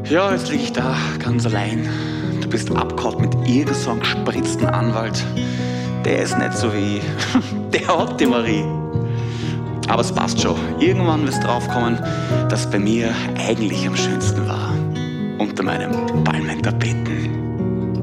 Ja, jetzt lieg ich da ganz allein. Du bist abgehauen mit irgend so einem gespritzten Anwalt. Der ist nicht so wie ich. Der hat die Marie. Aber es passt schon. Irgendwann wirst du draufkommen, dass bei mir eigentlich am schönsten war. Unter meinem Palmentapeten.